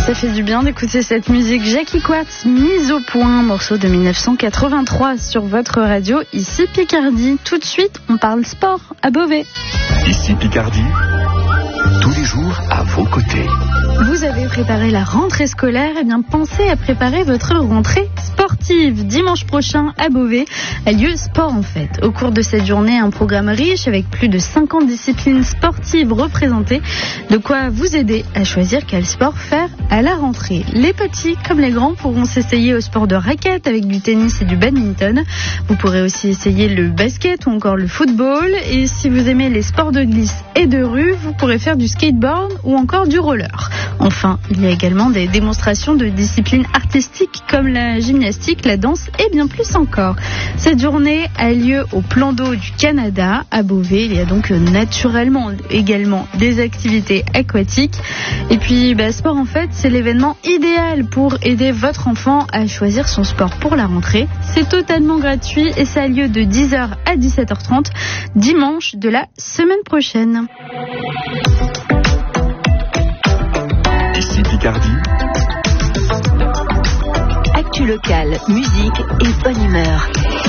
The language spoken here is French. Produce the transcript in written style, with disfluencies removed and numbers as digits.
Ça fait du bien d'écouter cette musique. Jackie Quartz, mise au point, morceau de 1983 sur votre radio, ici Picardie. Tout de suite, on parle sport à Beauvais. Ici Picardie, tous les jours à vos côtés. Vous avez préparé la rentrée scolaire, eh bien pensez à préparer votre rentrée sportive. Dimanche prochain à Beauvais a lieu Sport en Fête. Au cours de cette journée, un programme riche avec plus de 50 disciplines sportives représentées. De quoi vous aider à choisir quel sport faire à la rentrée. Les petits comme les grands pourront s'essayer au sport de raquette avec du tennis et du badminton. Vous pourrez aussi essayer le basket ou encore le football. Et si vous aimez les sports de glisse et de rue, vous pourrez faire du skateboard ou encore du roller. Enfin, il y a également des démonstrations de disciplines artistiques comme la gymnastique, la danse et bien plus encore. Cette journée a lieu au Plan d'eau du Canada à Beauvais. Il y a donc naturellement également des activités aquatiques. Et puis, Sport en Fête, c'est l'événement idéal pour aider votre enfant à choisir son sport pour la rentrée. C'est totalement gratuit et ça a lieu de 10h à 17h30 dimanche de la semaine prochaine. Ici Picardie. Actu locale, musique et bonne humeur.